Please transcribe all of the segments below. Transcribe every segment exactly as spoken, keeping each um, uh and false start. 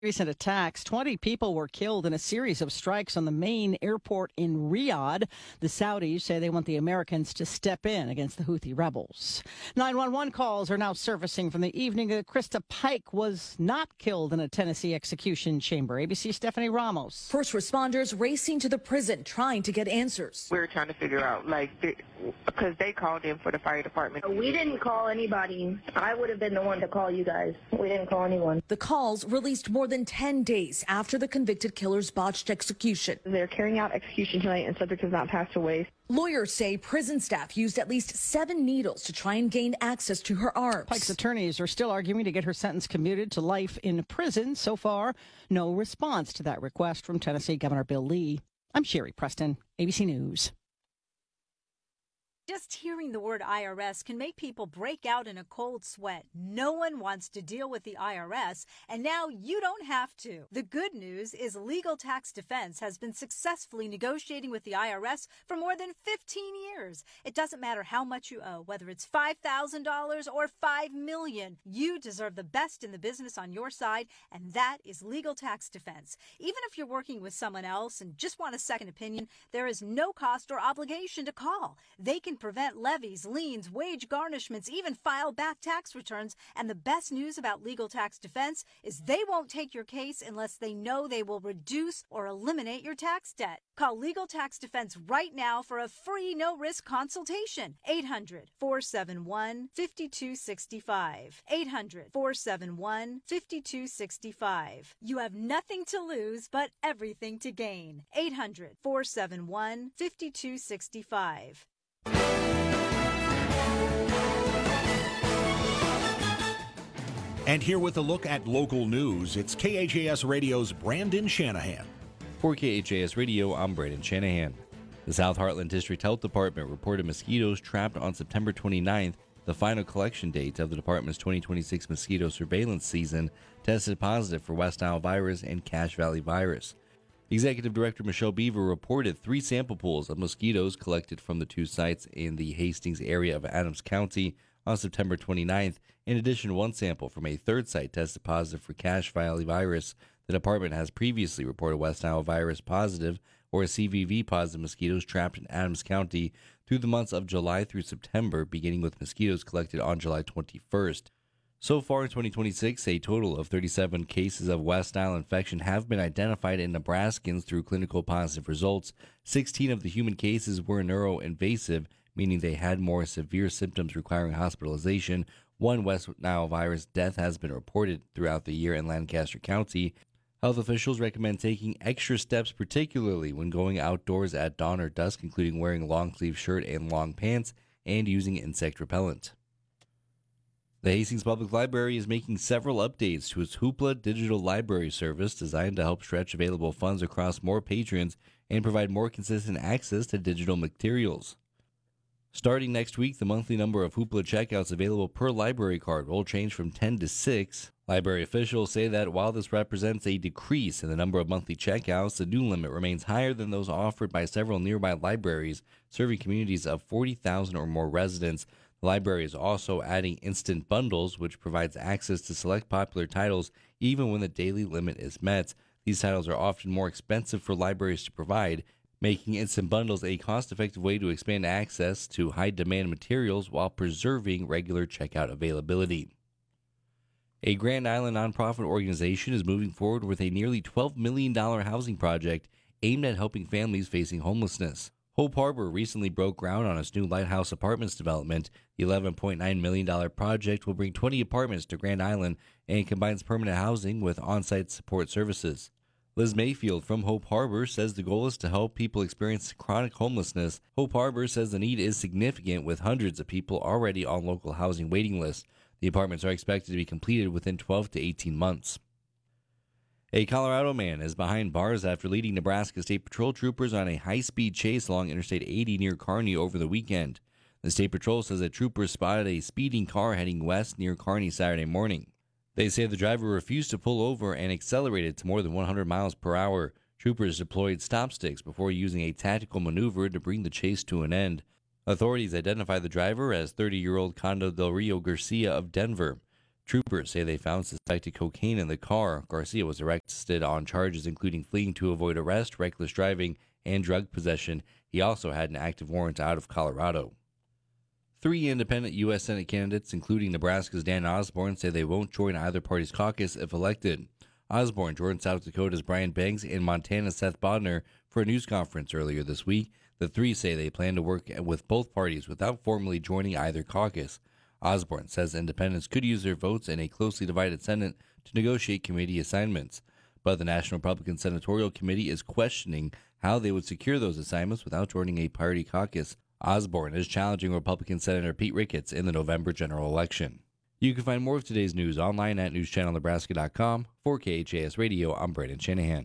Recent attacks. twenty people were killed in a series of strikes on the main airport in Riyadh. The Saudis say they want the Americans to step in against the Houthi rebels. nine one one calls are now surfacing from the evening that Krista Pike was not killed in a Tennessee execution chamber. A B C's Stephanie Ramos. First responders racing to the prison trying to get answers. We were trying to figure out, like, because they called in for the fire department. We didn't call anybody. I would have been the one to call you guys. We didn't call anyone. The calls released more than ten days after the convicted killer's botched execution. They're carrying out execution tonight and subject has not passed away. Lawyers say prison staff used at least seven needles to try and gain access to her arms. Pike's attorneys are still arguing to get her sentence commuted to life in prison. So far, no response to that request from Tennessee Governor Bill Lee. I'm Sherry Preston, A B C News. Just hearing the word I R S can make people break out in a cold sweat. No one wants to deal with the I R S, and now you don't have to. The good news is Legal Tax Defense has been successfully negotiating with the I R S for more than fifteen years. It doesn't matter how much you owe, whether it's five thousand dollars or five million dollars. You deserve the best in the business on your side, and that is Legal Tax Defense. Even if you're working with someone else and just want a second opinion, there is no cost or obligation to call. They can prevent levies, liens, wage garnishments, even file back tax returns. And the best news about Legal Tax Defense is they won't take your case unless they know they will reduce or eliminate your tax debt. Call Legal Tax Defense right now for a free no-risk consultation. eight hundred, four seven one, five two six five. eight hundred, four seven one, five two six five. You have nothing to lose but everything to gain. eight hundred, four seven one, five two six five. And here with a look at local news, it's K H A S Radio's Brandon Shanahan. For K H A S Radio, I'm Brandon Shanahan. The South Heartland District Health Department reported mosquitoes trapped on September twenty-ninth, the final collection date of the department's twenty twenty-six mosquito surveillance season, tested positive for West Nile virus and Cache Valley virus. Executive Director Michelle Beaver reported three sample pools of mosquitoes collected from the two sites in the Hastings area of Adams County on September twenty-ninth. In addition, one sample from a third site tested positive for Cache Valley virus. The department has previously reported West Nile virus positive or C V V positive mosquitoes trapped in Adams County through the months of July through September, beginning with mosquitoes collected on July twenty-first. So far in twenty twenty-six, a total of thirty-seven cases of West Nile infection have been identified in Nebraskans through clinical positive results. sixteen of the human cases were neuroinvasive, meaning they had more severe symptoms requiring hospitalization. One West Nile virus death has been reported throughout the year in Lancaster County. Health officials recommend taking extra steps, particularly when going outdoors at dawn or dusk, including wearing a long-sleeve shirt and long pants and using insect repellent. The Hastings Public Library is making several updates to its Hoopla digital library service designed to help stretch available funds across more patrons and provide more consistent access to digital materials. Starting next week, the monthly number of Hoopla checkouts available per library card will change from ten to six. Library officials say that while this represents a decrease in the number of monthly checkouts, the new limit remains higher than those offered by several nearby libraries serving communities of forty thousand or more residents. The library is also adding instant bundles, which provides access to select popular titles even when the daily limit is met. These titles are often more expensive for libraries to provide, making instant bundles a cost-effective way to expand access to high-demand materials while preserving regular checkout availability. A Grand Island nonprofit organization is moving forward with a nearly twelve million dollars housing project aimed at helping families facing homelessness. Hope Harbor recently broke ground on its new Lighthouse Apartments development. The eleven point nine million dollars project will bring twenty apartments to Grand Island and combines permanent housing with on-site support services. Liz Mayfield from Hope Harbor says the goal is to help people experience chronic homelessness. Hope Harbor says the need is significant with hundreds of people already on local housing waiting lists. The apartments are expected to be completed within twelve to eighteen months. A Colorado man is behind bars after leading Nebraska State Patrol troopers on a high-speed chase along Interstate eighty near Kearney over the weekend. The State Patrol says that troopers spotted a speeding car heading west near Kearney Saturday morning. They say the driver refused to pull over and accelerated to more than one hundred miles per hour. Troopers deployed stop sticks before using a tactical maneuver to bring the chase to an end. Authorities identified the driver as thirty-year-old Condo Del Rio Garcia of Denver. Troopers say they found suspected cocaine in the car. Garcia was arrested on charges including fleeing to avoid arrest, reckless driving, and drug possession. He also had an active warrant out of Colorado. Three independent U S Senate candidates, including Nebraska's Dan Osborne, say they won't join either party's caucus if elected. Osborne joined South Dakota's Brian Banks and Montana's Seth Bodner for a news conference earlier this week. The three say they plan to work with both parties without formally joining either caucus. Osborne says independents could use their votes in a closely divided Senate to negotiate committee assignments, but the National Republican Senatorial Committee is questioning how they would secure those assignments without joining a party caucus. Osborne is challenging Republican Senator Pete Ricketts in the November general election. You can find more of today's news online at news channel nebraska dot com. For K H A S Radio, I'm Brandon Shanahan.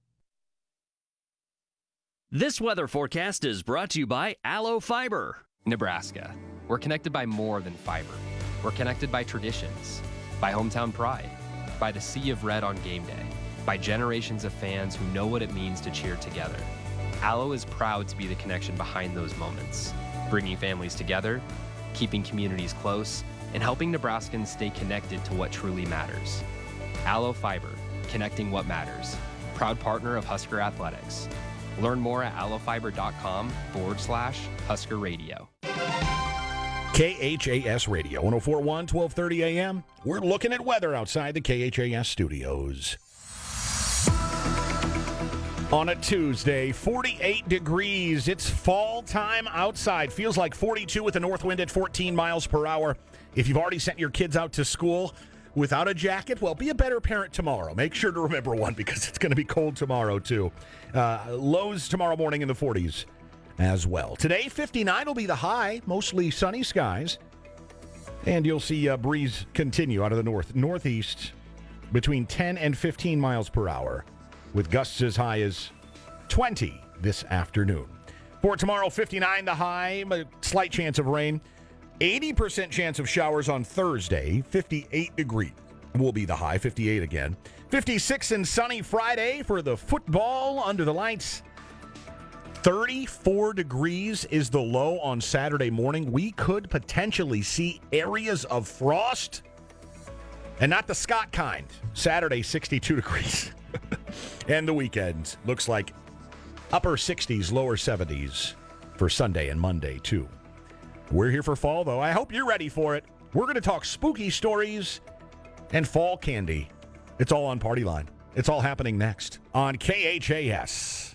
This weather forecast is brought to you by Allo Fiber. Nebraska. We're connected by more than fiber. We're connected by traditions, by hometown pride, by the sea of red on game day, by generations of fans who know what it means to cheer together. Allo is proud to be the connection behind those moments, bringing families together, keeping communities close, and helping Nebraskans stay connected to what truly matters. Allo Fiber, connecting what matters. Proud partner of Husker Athletics. Learn more at allofiber.com forward slash Husker Radio. K H A S Radio, one oh four point one, twelve thirty a.m. We're looking at weather outside the K H A S studios. On a Tuesday, forty-eight degrees. It's fall time outside. Feels like forty-two with a north wind at fourteen miles per hour. If you've already sent your kids out to school without a jacket, well, be a better parent tomorrow. Make sure to remember one because it's going to be cold tomorrow, too. Uh, lows tomorrow morning in the forties as well. Today, fifty-nine will be the high, mostly sunny skies. And you'll see a breeze continue out of the north, northeast between ten and fifteen miles per hour, with gusts as high as twenty this afternoon. For tomorrow, fifty-nine the high, a slight chance of rain. eighty percent chance of showers on Thursday. fifty-eight degrees will be the high, fifty-eight again. fifty-six and sunny Friday for the football under the lights. thirty-four degrees is the low on Saturday morning. We could potentially see areas of frost, and not the Scott kind. Saturday, sixty-two degrees. And the weekend looks like upper sixties, lower seventies for Sunday and Monday, too. We're here for fall, though. I hope you're ready for it. We're going to talk spooky stories and fall candy. It's all on Party Line. It's all happening next on K H A S.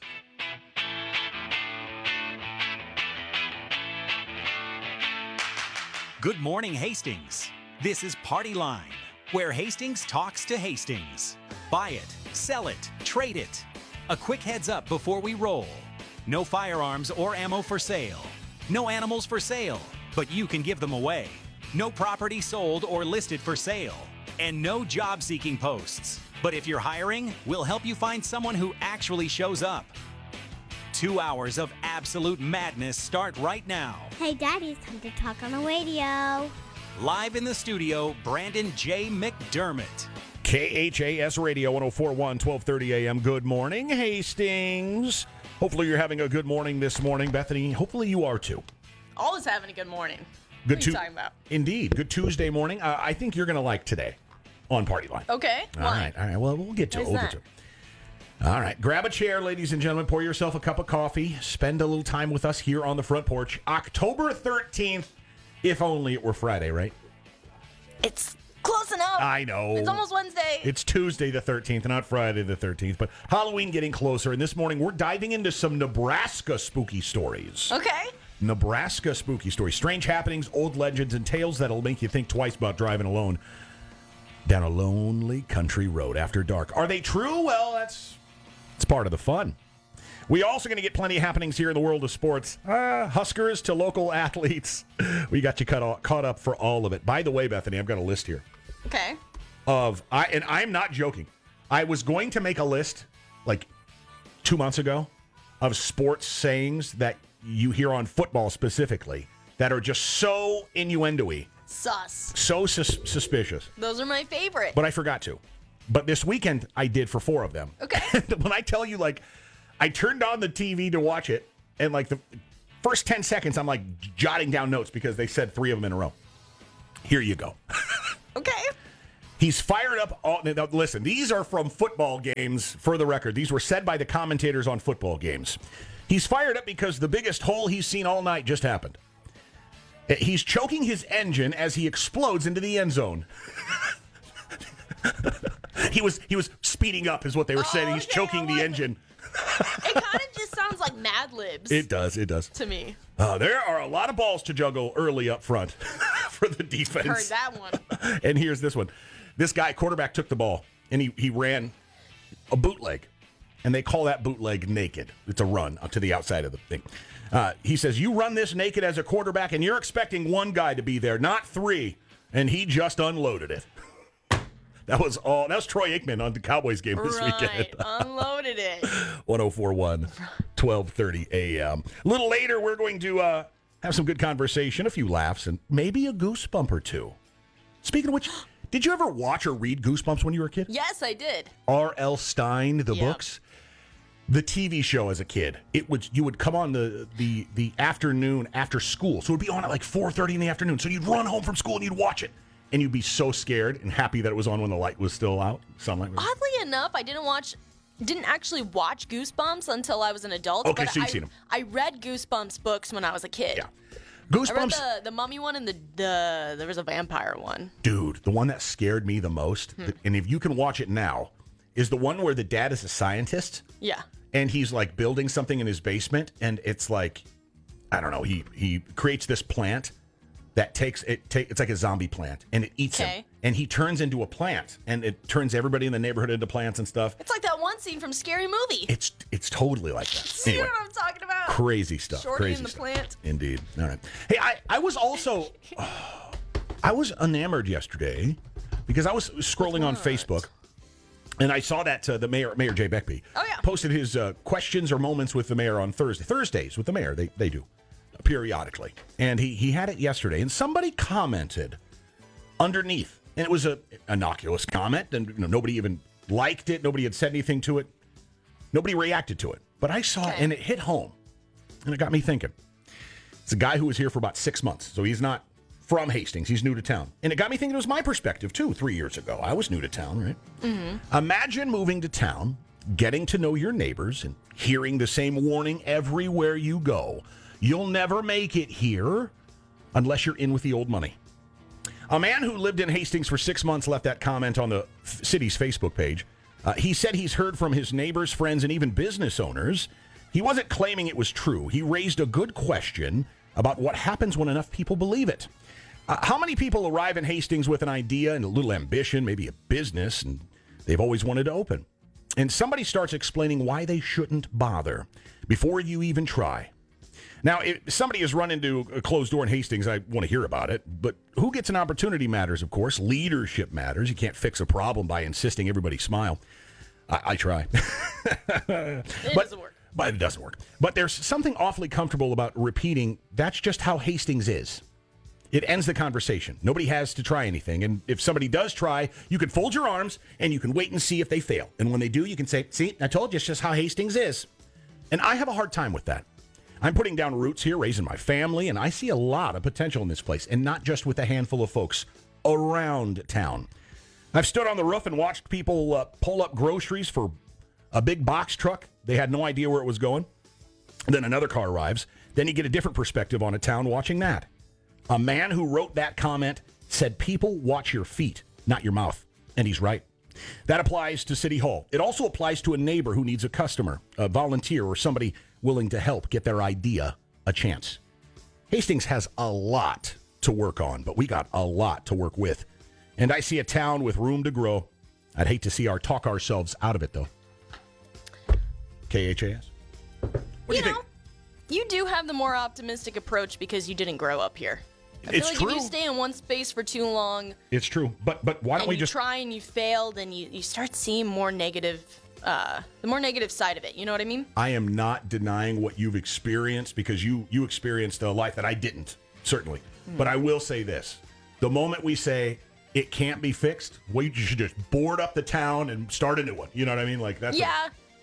Good morning, Hastings. This is Party Line, where Hastings talks to Hastings. Buy it, sell it, trade it. A quick heads up before we roll. No firearms or ammo for sale. No animals for sale, but you can give them away. No property sold or listed for sale. And no job-seeking posts. But if you're hiring, we'll help you find someone who actually shows up. Two hours of absolute madness start right now. Hey, Daddy, it's time to talk on the radio. Live in the studio, Brandon J. McDermott. K H A S Radio, one oh four point one, twelve thirty a.m. Good morning, Hastings. Hopefully you're having a good morning this morning. Bethany, hopefully you are too. Always having a good morning. Good what are you tu- talking about? Indeed. Good Tuesday morning. Uh, I think you're going to like today on Party Line. Okay. All Why? right. All right. Well, we'll get to Why it. is We'll that? get to it. All right. Grab a chair, ladies and gentlemen. Pour yourself a cup of coffee. Spend a little time with us here on the front porch. October thirteenth, if only it were Friday, right? It's close enough. I know. It's almost Wednesday. It's Tuesday the thirteenth, not Friday the thirteenth, but Halloween getting closer. And this morning, we're diving into some Nebraska spooky stories. Okay. Nebraska spooky stories. Strange happenings, old legends, and tales that'll make you think twice about driving alone down a lonely country road after dark. Are they true? Well, that's it's part of the fun. We also going to get plenty of happenings here in the world of sports. Uh, Huskers to local athletes. We got you caught, caught up for all of it. By the way, Bethany, I've got a list here. Okay. Of I and I'm not joking. I was going to make a list like two months ago of sports sayings that you hear on football specifically that are just so innuendo-y, Sus. so sus- suspicious. Those are my favorite. But I forgot to. But this weekend I did for four of them. Okay. When I tell you, like, I turned on the T V to watch it, and like the first ten seconds, I'm like jotting down notes because they said three of them in a row. Here you go. Okay. He's fired up. All, now, listen, these are from football games, for the record. These were said by the commentators on football games. He's fired up because the biggest hole he's seen all night just happened. He's choking his engine as he explodes into the end zone. he was he was speeding up, is what they were Oh, saying. He's okay, choking the engine. It kind of just sounds like Mad Libs. It does, it does. To me. Uh, there are a lot of balls to juggle early up front for the defense. Heard that one. And here's this one. This guy, quarterback, took the ball, and he, he ran a bootleg. And they call that bootleg naked. It's a run up to the outside of the thing. Uh, he says, you run this naked as a quarterback, and you're expecting one guy to be there, not three. And he just unloaded it. That was all. That was Troy Aikman on the Cowboys game this right. weekend. Unloaded it. one oh four point one, twelve thirty a.m. A little later, we're going to uh, have some good conversation, a few laughs, and maybe a goosebump or two. Speaking of which, did you ever watch or read Goosebumps when you were a kid? Yes, I did. R L. Stein, the Yeah. books? The T V show as a kid, it would you would come on the the the afternoon after school, so it would be on at like four thirty in the afternoon. So you'd run home from school and you'd watch it, and you'd be so scared and happy that it was on when the light was still out. Sunlight. Was... Oddly enough, I didn't watch, didn't actually watch Goosebumps until I was an adult. Okay, but so you've I, seen 'em. I read Goosebumps books when I was a kid. Yeah. I read Goosebumps, the, the mummy one and the, the there was a vampire one. dude. The one that scared me the most, Hmm. and if you can watch it now, is the one where the dad is a scientist. Yeah. And he's like building something in his basement, and it's like, I don't know, he he creates this plant that takes it take it's like a zombie plant, and it eats him. Okay. And he turns into a plant, and it turns everybody in the neighborhood into plants and stuff. It's like that one scene from Scary Movie. It's it's totally like that. See Anyway, what I'm talking about? crazy stuff. Shorty crazy and the stuff. plant. Indeed. All right. Hey, I, I was also I was enamored yesterday because I was scrolling on Facebook. And I saw that uh, the mayor, Mayor Jay Beckby, Oh, yeah. posted his uh, questions or moments with the mayor on Thursday. Thursdays with the mayor, they they do periodically. And he he had it yesterday, and somebody commented underneath, and it was a innocuous comment, and you know, nobody even liked it. Nobody had said anything to it. Nobody reacted to it. But I saw it, and it hit home, and it got me thinking. It's a guy who was here for about six months, so he's not from Hastings. He's new to town. And it got me thinking it was my perspective, too, three years ago. I was new to town, right? Mm-hmm. Imagine moving to town, getting to know your neighbors, and hearing the same warning everywhere you go. You'll never make it here unless you're in with the old money. A man who lived in Hastings for six months left that comment on the f- city's Facebook page. Uh, he said he's heard from his neighbors, friends, and even business owners. He wasn't claiming it was true. He raised a good question about what happens when enough people believe it. Uh, how many people arrive in Hastings with an idea and a little ambition, maybe a business, and they've always wanted to open? And somebody starts explaining why they shouldn't bother before you even try. Now, if somebody has run into a closed door in Hastings, I want to hear about it. But who gets an opportunity matters, of course. Leadership matters. You can't fix a problem by insisting everybody smile. I, I try. It but, doesn't work. But it doesn't work. But there's something awfully comfortable about repeating, that's just how Hastings is. It ends the conversation. Nobody has to try anything. And if somebody does try, you can fold your arms and you can wait and see if they fail. And when they do, you can say, see, I told you, it's just how Hastings is. And I have a hard time with that. I'm putting down roots here, raising my family, and I see a lot of potential in this place, and not just with a handful of folks around town. I've stood on the roof and watched people uh, pull up groceries for a big box truck. They had no idea where it was going. And then another car arrives. Then you get a different perspective on a town watching that. A man who wrote that comment said, people watch your feet, not your mouth. And he's right. That applies to City Hall. It also applies to a neighbor who needs a customer, a volunteer, or somebody willing to help get their idea a chance. Hastings has a lot to work on, but we got a lot to work with. And I see a town with room to grow. I'd hate to see our talk ourselves out of it, though. K H A S? What do you, you know, think? You do have the more optimistic approach because you didn't grow up here. I It's feel like true. if you stay in one space for too long, It's true. But but why don't and we you just... try and you fail, then you, you start seeing more negative, uh, the more negative side of it. You know what I mean? I am not denying what you've experienced because you you experienced a life that I didn't, certainly. Hmm. But I will say this. The moment we say it can't be fixed, we should just board up the town and start a new one. You know what I mean? Like that's Yeah.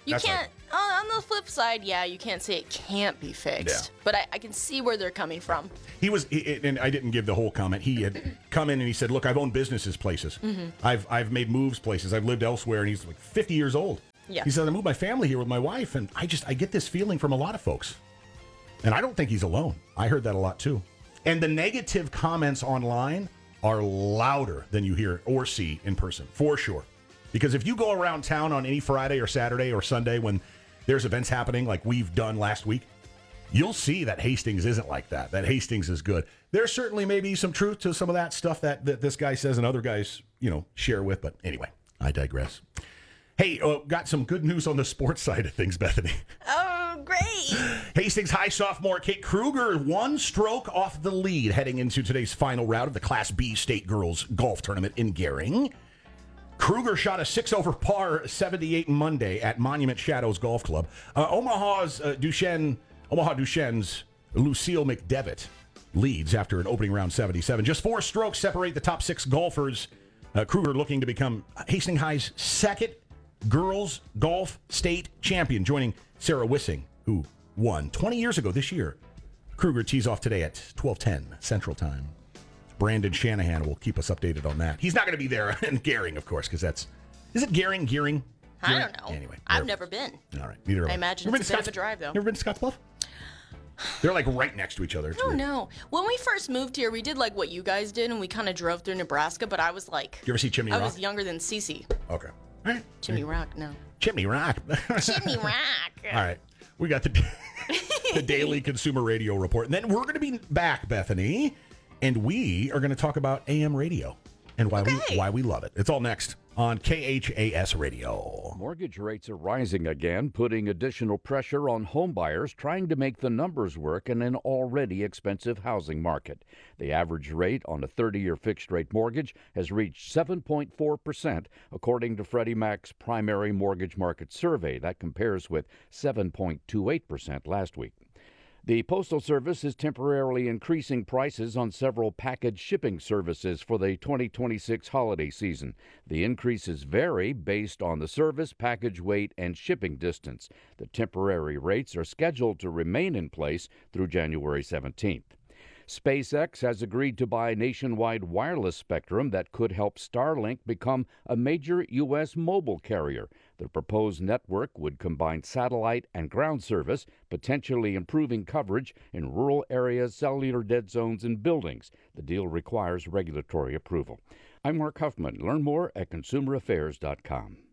You That's can't, uh, on the flip side, yeah, you can't say it can't be fixed. Yeah. But I, I can see where they're coming from. He was, he, and I didn't give the whole comment. He had come in and he said, look, I've owned businesses places. Mm-hmm. I've I've made moves places. I've lived elsewhere. And he's like fifty years old. Yeah. He said, I moved my family here with my wife. And I just, I get this feeling from a lot of folks. And I don't think he's alone. I heard that a lot too. And the negative comments online are louder than you hear or see in person, for sure. Because if you go around town on any Friday or Saturday or Sunday when there's events happening like we've done last week, you'll see that Hastings isn't like that. That Hastings is good. There's certainly maybe some truth to some of that stuff that, that this guy says and other guys, you know, share with. But anyway, I digress. Hey, uh, got some good news on the sports side of things, Bethany. Oh, great. Hastings High sophomore Kate Kruger one stroke off the lead heading into today's final round of the Class B State Girls Golf Tournament in Gering. Kruger shot a six over par seventy-eight Monday at Monument Shadows Golf Club. Uh, Omaha's uh, Duchenne, Omaha Duchenne's Lucille McDevitt leads after an opening round seventy-seven. Just four strokes separate the top six golfers. Uh, Kruger looking to become Hastings High's second girls golf state champion, joining Sarah Wissing, who won twenty years ago this year. Kruger tees off today at twelve ten Central Time. Brandon Shanahan will keep us updated on that. He's not going to be there in Gering, of course, because that's... Is it Gering? Gearing? I don't know. Anyway. I've never been. All right. Neither have I I. imagine Never it's been a to bit of a drive, though. Never been to Scottsbluff? They're like right next to each other. It's I don't weird. know. When we first moved here, we did like what you guys did, and we kind of drove through Nebraska, but I was like... Did you ever see Chimney I Rock? was younger than Cece. Okay. All right. Chimney Rock, no. Chimney Rock. Chimney Rock. All right. We got the, the Daily Consumer Radio Report. And then we're going to be back, Bethany, and we are going to talk about A M radio and why Okay. we why we love it. It's all next on K H A S Radio. Mortgage rates are rising again, putting additional pressure on home buyers trying to make the numbers work in an already expensive housing market. The average rate on a thirty-year fixed-rate mortgage has reached seven point four percent, according to Freddie Mac's primary mortgage market survey. That compares with seven point two eight percent last week. The Postal Service is temporarily increasing prices on several package shipping services for the twenty twenty-six holiday season. The increases vary based on the service, package weight, and shipping distance. The temporary rates are scheduled to remain in place through January seventeenth. SpaceX has agreed to buy nationwide wireless spectrum that could help Starlink become a major U S mobile carrier. The proposed network would combine satellite and ground service, potentially improving coverage in rural areas, cellular dead zones, and buildings. The deal requires regulatory approval. I'm Mark Huffman. Learn more at consumer affairs dot com.